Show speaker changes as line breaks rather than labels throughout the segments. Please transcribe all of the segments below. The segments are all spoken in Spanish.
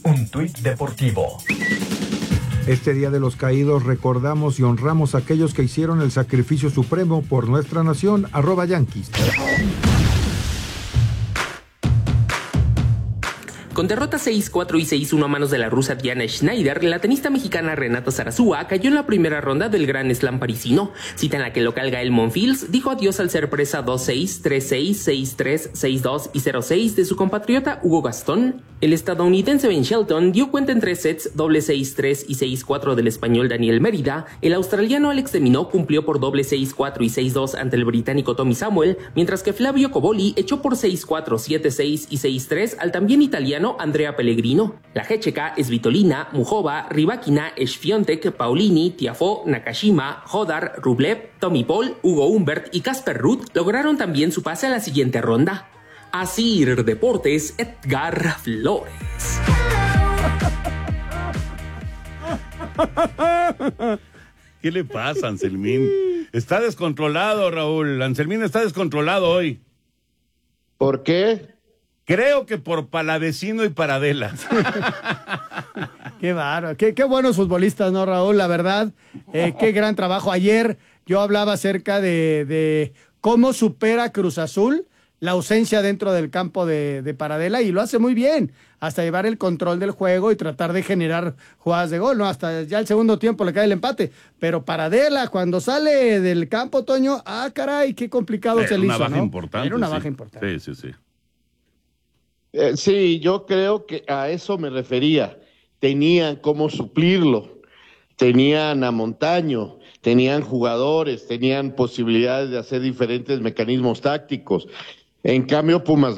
Un tuit deportivo.
Este Día de los Caídos recordamos y honramos a aquellos que hicieron el sacrificio supremo por nuestra nación. @Yankees.
Con derrota 6-4 y 6-1 a manos de la rusa Diana Schneider, la tenista mexicana Renata Zarazúa cayó en la primera ronda del Grand Slam parisino, cita en la que el local Gael Monfils dijo adiós al ser presa 2-6, 3-6, 6-3, 6-2 y 0-6 de su compatriota Hugo Gastón. El estadounidense Ben Shelton dio cuenta en 3 sets, doble 6-3 y 6-4 del español Daniel Mérida. El australiano Alex de Minaur cumplió por doble 6-4 y 6-2 ante el británico Tommy Samuel, mientras que Flavio Cobolli echó por 6-4, 7-6 y 6-3 al también italiano Andrea Pellegrino. La jecheca Svitolina, Mujova, Rybakina, Swiatek, Paulini, Tiafoe, Nakashima, Hodar, Rublev, Tommy Paul, Hugo Humbert y Casper Ruud lograron también su pase a la siguiente ronda. Asir Deportes, Edgar Flores.
¿Qué le pasa, Anselmín? Está descontrolado, Raúl. Anselmín está descontrolado hoy.
¿Por qué?
Creo que por Palavecino y Paradela.
Qué bárbaro, qué buenos futbolistas, ¿no, Raúl? La verdad, qué gran trabajo. Ayer yo hablaba acerca de cómo supera Cruz Azul la ausencia dentro del campo de Paradela, y lo hace muy bien, hasta llevar el control del juego y tratar de generar jugadas de gol, ¿no? Hasta ya el segundo tiempo le cae el empate, pero Paradela cuando sale del campo, Toño, caray, qué complicado se le hizo, ¿no? Era una baja importante.
Sí.
Sí, yo creo que a eso me refería. Tenían cómo suplirlo, tenían a Montaño, tenían jugadores, tenían posibilidades de hacer diferentes mecanismos tácticos. En cambio, Pumas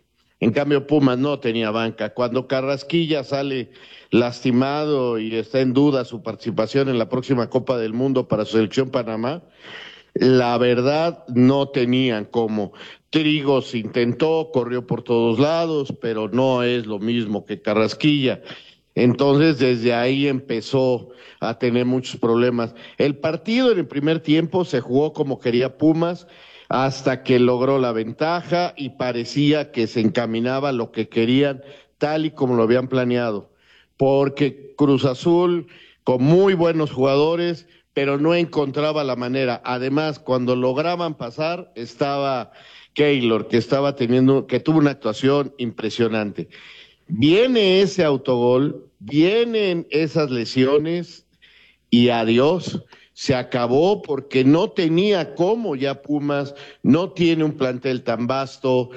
no tenía banca. Cuando Carrasquilla sale lastimado y está en duda su participación en la próxima Copa del Mundo para su selección Panamá, la verdad no tenían cómo. Trigos intentó, corrió por todos lados, pero no es lo mismo que Carrasquilla. Entonces, desde ahí empezó a tener muchos problemas. El partido en el primer tiempo se jugó como quería Pumas, hasta que logró la ventaja y parecía que se encaminaba a lo que querían, tal y como lo habían planeado. Porque Cruz Azul, con muy buenos jugadores, pero no encontraba la manera. Además, cuando lograban pasar, estaba Keylor, que tuvo una actuación impresionante. Viene ese autogol, vienen esas lesiones y adiós. Se acabó porque no tenía cómo, ya Pumas no tiene un plantel tan vasto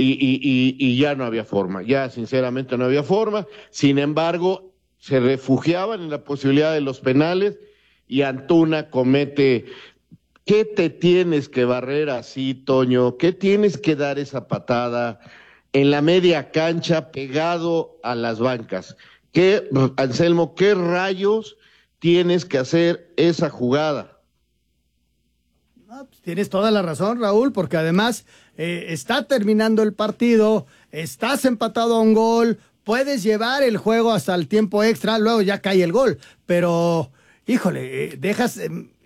y ya no había forma, ya sinceramente no había forma. Sin embargo, se refugiaban en la posibilidad de los penales y Antuna comete. ¿Qué te tienes que barrer así, Toño? ¿Qué tienes que dar esa patada en la media cancha pegado a las bancas? Anselmo, ¿qué rayos tienes que hacer esa jugada?
No, pues tienes toda la razón, Raúl, porque además está terminando el partido, estás empatado a un gol, puedes llevar el juego hasta el tiempo extra, luego ya cae el gol, pero, híjole, dejas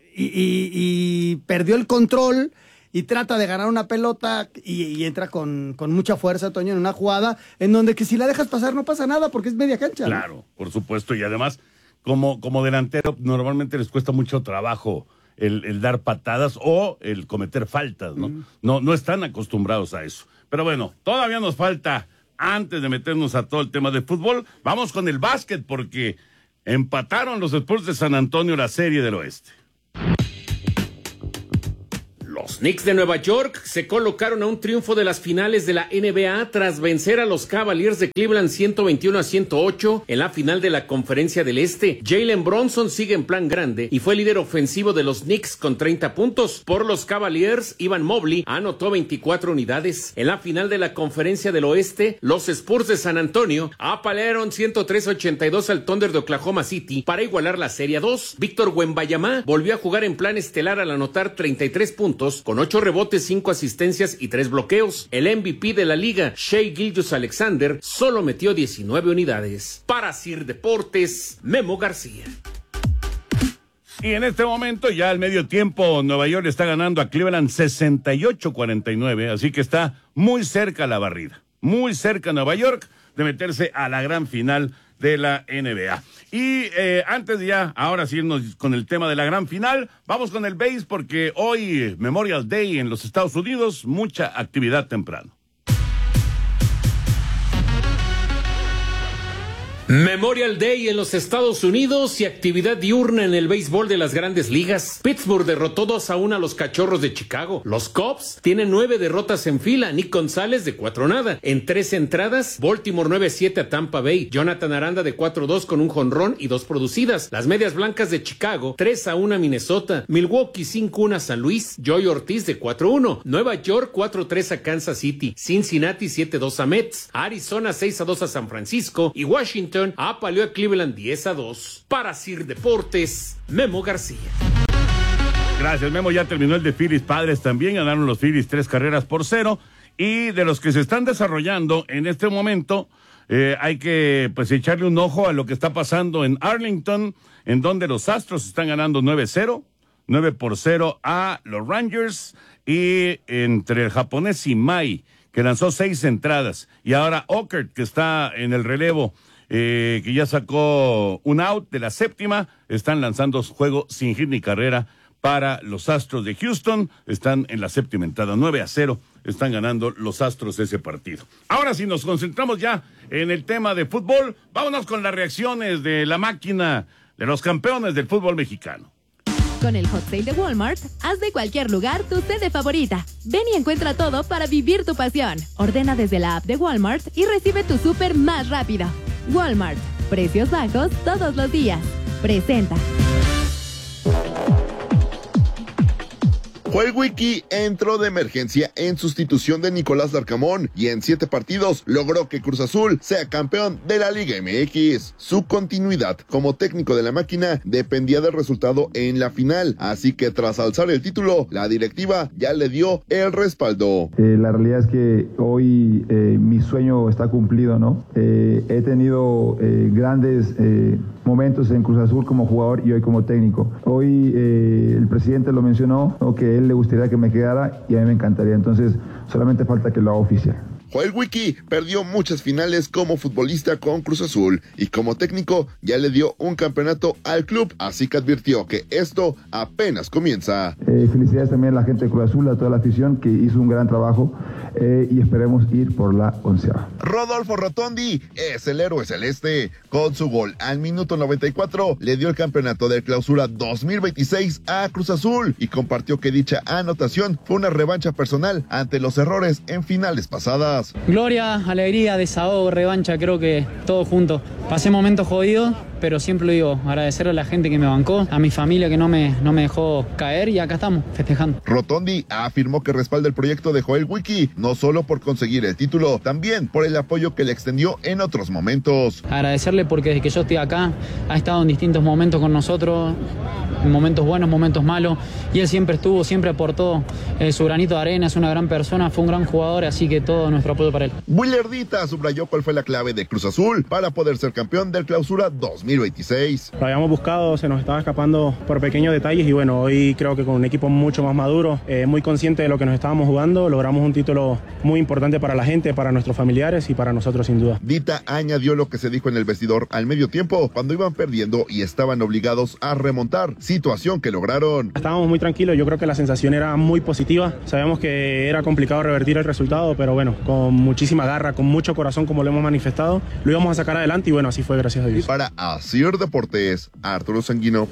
y perdió el control y trata de ganar una pelota y entra con mucha fuerza, Toño, en una jugada en donde que si la dejas pasar no pasa nada porque es media cancha.
Claro,
¿no?
Por supuesto, y además como delantero normalmente les cuesta mucho trabajo el dar patadas o el cometer faltas, ¿no? No están acostumbrados a eso. Pero bueno, todavía nos falta, antes de meternos a todo el tema de fútbol, vamos con el básquet, porque empataron los Spurs de San Antonio la Serie del Oeste.
Los Knicks de Nueva York se colocaron a un triunfo de las finales de la NBA tras vencer a los Cavaliers de Cleveland 121-108 en la final de la Conferencia del Este. Jalen Brunson sigue en plan grande y fue líder ofensivo de los Knicks con 30 puntos. Por los Cavaliers, Evan Mobley anotó 24 unidades. En la final de la Conferencia del Oeste, los Spurs de San Antonio apalearon 103-82 al Thunder de Oklahoma City para igualar la Serie 2. Víctor Wembanyama volvió a jugar en plan estelar al anotar 33 puntos con 8 rebotes, 5 asistencias y 3 bloqueos. El MVP de la liga, Shai Gilgeous-Alexander, solo metió 19 unidades. Para Sir Deportes, Memo García.
Y en este momento, ya al medio tiempo, Nueva York está ganando a Cleveland 68-49, así que está muy cerca la barrida. Muy cerca Nueva York, de meterse a la gran final de la NBA. Y antes de ya, ahora sí irnos con el tema de la gran final, vamos con el béis porque hoy Memorial Day en los Estados Unidos, mucha actividad temprano.
Memorial Day en los Estados Unidos y actividad diurna en el béisbol de las grandes ligas. Pittsburgh derrotó 2-1 a los Cachorros de Chicago. Los Cubs tienen 9 derrotas en fila. Nick González de 4-0 en 3 entradas. Baltimore 9-7 a Tampa Bay. Jonathan Aranda de 4-2 con un jonrón y 2 producidas. Las Medias Blancas de Chicago 3-1 a Minnesota. Milwaukee 5-1 a San Luis. Joey Ortiz de 4-1. Nueva York 4-3 a Kansas City. Cincinnati 7-2 a Mets. Arizona 6-2 a San Francisco. Y Washington apaleó a Cleveland 10-2. Para Sir Deportes, Memo García.
Gracias, Memo. Ya terminó el de Phillies Padres también. Ganaron los Phillies 3-0. Y de los que se están desarrollando en este momento, hay que pues echarle un ojo a lo que está pasando en Arlington, en donde los Astros están ganando 9-0 a los Rangers. Y entre el japonés Imai, que lanzó 6 entradas, y ahora Ockert, que está en el relevo, que ya sacó un out de la 7ª, están lanzando juego sin hit ni carrera para los Astros de Houston. Están en la 7ª entrada, 9-0, están ganando los Astros ese partido. Ahora sí nos concentramos ya en el tema de fútbol, vámonos con las reacciones de la máquina de los campeones del fútbol mexicano.
Con el Hot Sale de Walmart, haz de cualquier lugar tu sede favorita. Ven y encuentra todo para vivir tu pasión. Ordena desde la app de Walmart y recibe tu súper más rápido. Walmart, precios bajos todos los días. Presenta.
Joel Wiki entró de emergencia en sustitución de Nicolás Larcamón y en 7 partidos logró que Cruz Azul sea campeón de la Liga MX. Su continuidad como técnico de la máquina dependía del resultado en la final, así que tras alzar el título, la directiva ya le dio el respaldo.
La realidad es que hoy mi sueño está cumplido, ¿no? He tenido grandes momentos en Cruz Azul como jugador y hoy como técnico. Hoy el presidente lo mencionó, ¿no? Que él le gustaría que me quedara y a mí me encantaría, entonces solamente falta que lo haga oficial.
Joel Wiki perdió muchas finales como futbolista con Cruz Azul y como técnico ya le dio un campeonato al club, así que advirtió que esto apenas comienza.
Felicidades también a la gente de Cruz Azul, a toda la afición que hizo un gran trabajo y esperemos ir por la 11ª.
Rodolfo Rotondi es el héroe celeste. Con su gol al minuto 94 le dio el campeonato de Clausura 2026 a Cruz Azul y compartió que dicha anotación fue una revancha personal ante los errores en finales pasadas.
Gloria, alegría, desahogo, revancha, creo que todo junto. Pasé momentos jodidos, pero siempre lo digo, agradecerle a la gente que me bancó, a mi familia que no me dejó caer y acá estamos, festejando.
Rotondi afirmó que respalda el proyecto de Joel Wiki, no solo por conseguir el título, también por el apoyo que le extendió en otros momentos.
Agradecerle porque desde que yo estoy acá, ha estado en distintos momentos con nosotros, en momentos buenos, momentos malos, y él siempre estuvo, siempre aportó su granito de arena, es una gran persona, fue un gran jugador, así que todo nuestro apoyo para él.
Willardita subrayó cuál fue la clave de Cruz Azul para poder ser campeón del Clausura 2026.
Lo habíamos buscado, se nos estaba escapando por pequeños detalles y bueno, hoy creo que con un equipo mucho más maduro, muy consciente de lo que nos estábamos jugando, logramos un título muy importante para la gente, para nuestros familiares y para nosotros sin duda.
Dita añadió lo que se dijo en el vestidor al medio tiempo, cuando iban perdiendo y estaban obligados a remontar, situación que lograron.
Estábamos muy tranquilos, yo creo que la sensación era muy positiva, sabíamos que era complicado revertir el resultado, pero bueno, con muchísima garra, con mucho corazón como lo hemos manifestado, lo íbamos a sacar adelante y bueno, así fue, gracias a Dios.
Para Asir Deportes, Arturo Sanguino.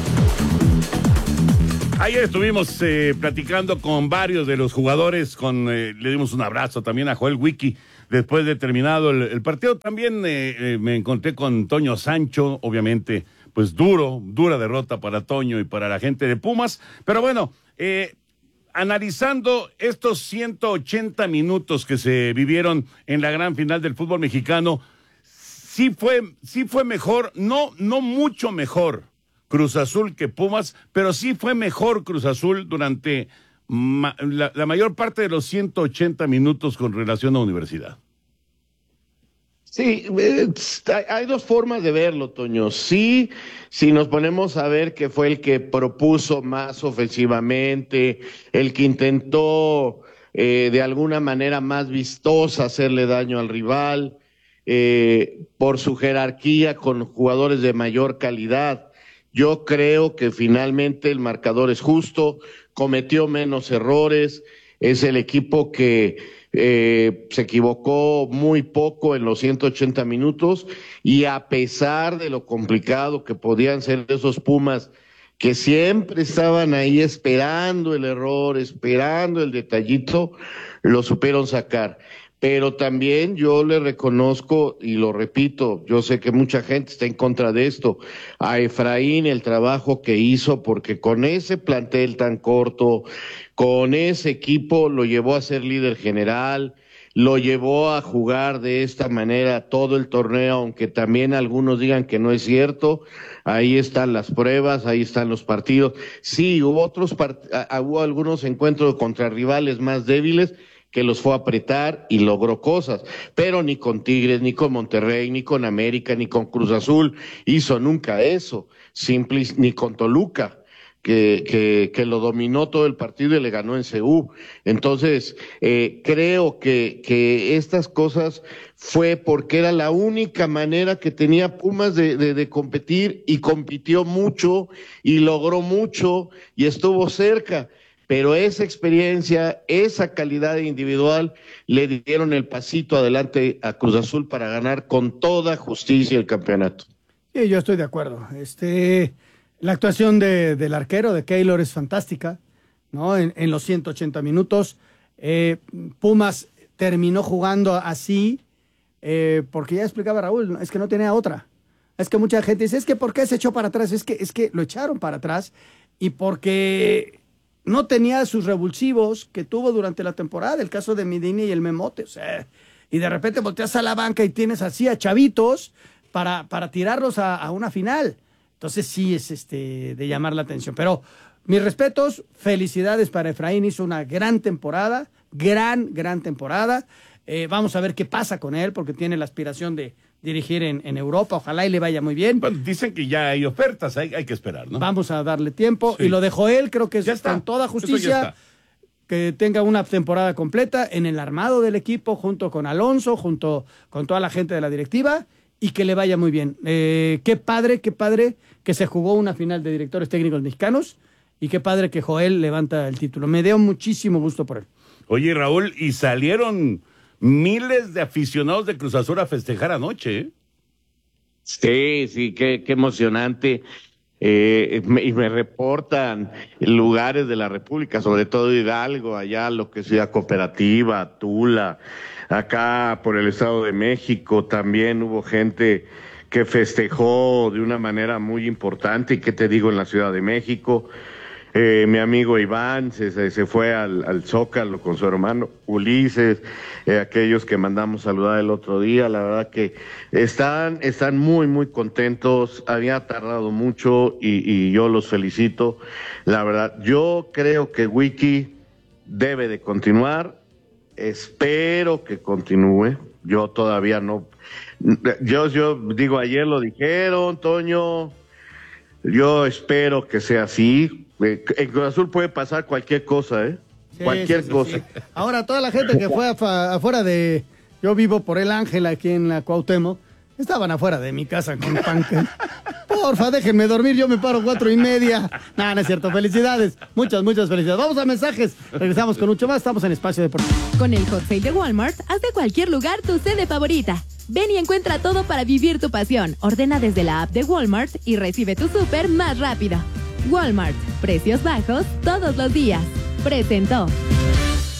Ayer estuvimos platicando con varios de los jugadores, le dimos un abrazo también a Joel Wiki después de terminado el partido. También me encontré con Toño Sancho, obviamente, pues dura derrota para Toño y para la gente de Pumas, pero bueno, analizando estos 180 minutos que se vivieron en la gran final del fútbol mexicano, sí fue mejor, no mucho mejor Cruz Azul que Pumas, pero sí fue mejor Cruz Azul durante la mayor parte de los 180 minutos con relación a Universidad.
Sí, hay dos formas de verlo, Toño. Sí, si nos ponemos a ver que fue el que propuso más ofensivamente, el que intentó de alguna manera más vistosa hacerle daño al rival, por su jerarquía con jugadores de mayor calidad. Yo creo que finalmente el marcador es justo, cometió menos errores, es el equipo que se equivocó muy poco en los 180 minutos y a pesar de lo complicado que podían ser esos Pumas que siempre estaban ahí esperando el error, esperando el detallito, lo supieron sacar. Pero también yo le reconozco, y lo repito, yo sé que mucha gente está en contra de esto, a Efraín el trabajo que hizo, porque con ese plantel tan corto, con ese equipo lo llevó a ser líder general, lo llevó a jugar de esta manera todo el torneo, aunque también algunos digan que no es cierto. Ahí están las pruebas, ahí están los partidos. Sí, hubo algunos encuentros contra rivales más débiles que los fue a apretar y logró cosas, pero ni con Tigres, ni con Monterrey, ni con América, ni con Cruz Azul hizo nunca eso, ni con Toluca, que lo dominó todo el partido y le ganó en CU. Entonces, creo que estas cosas fue porque era la única manera que tenía Pumas de competir, y compitió mucho y logró mucho y estuvo cerca. Pero esa experiencia, esa calidad individual le dieron el pasito adelante a Cruz Azul para ganar con toda justicia el campeonato.
Sí, yo estoy de acuerdo. La actuación del arquero, de Keylor, es fantástica, ¿no? En los 180 minutos. Pumas terminó jugando así, porque ya explicaba Raúl, es que no tenía otra. Es que mucha gente dice, es que ¿por qué se echó para atrás? Es que lo echaron para atrás, y porque no tenía sus revulsivos que tuvo durante la temporada, el caso de Medina y el Memote, o sea, y de repente volteas a la banca y tienes así a chavitos para tirarlos a una final. Entonces sí es de llamar la atención. Pero mis respetos, felicidades para Efraín, hizo una gran temporada, gran temporada. Vamos a ver qué pasa con él, porque tiene la aspiración de dirigir en Europa, ojalá y le vaya muy bien.
Bueno, dicen que ya hay ofertas, hay que esperar, ¿no?
Vamos a darle tiempo, sí. Y lo dejó él, creo que es con toda justicia, que tenga una temporada completa en el armado del equipo, junto con Alonso, junto con toda la gente de la directiva, y que le vaya muy bien. Qué padre que se jugó una final de directores técnicos mexicanos, y qué padre que Joel levanta el título. Me dio muchísimo gusto por él.
Oye, Raúl, y salieron miles de aficionados de Cruz Azul a festejar anoche, ¿eh?
Sí, qué emocionante. Y me reportan lugares de la República, sobre todo Hidalgo, allá lo que es Ciudad Cooperativa, Tula, acá por el Estado de México también hubo gente que festejó de una manera muy importante, y qué te digo, en la Ciudad de México. Mi amigo Iván se fue al Zócalo con su hermano Ulises, aquellos que mandamos saludar el otro día, la verdad que están muy contentos, había tardado mucho y yo los felicito, la verdad. Yo creo que Wiki debe de continuar, espero que continúe, yo todavía no, yo digo, ayer lo dijeron, Toño, yo espero que sea así. En Cruz Azul puede pasar cualquier cosa,
Sí,
cualquier cosa.
Sí. Ahora, toda la gente que fue afuera de... Yo vivo por el Ángel, aquí en la Cuauhtémoc, estaban afuera de mi casa con panque. Porfa, déjenme dormir, yo me paro 4:30. No es cierto, felicidades. Muchas felicidades. Vamos a mensajes, regresamos con mucho más, estamos en Espacio Deportivo.
Con el Hot Sale de Walmart, haz de cualquier lugar tu sede favorita. Ven y encuentra todo para vivir tu pasión. Ordena desde la app de Walmart y recibe tu súper más rápido. Walmart, precios bajos todos los días. Presentó.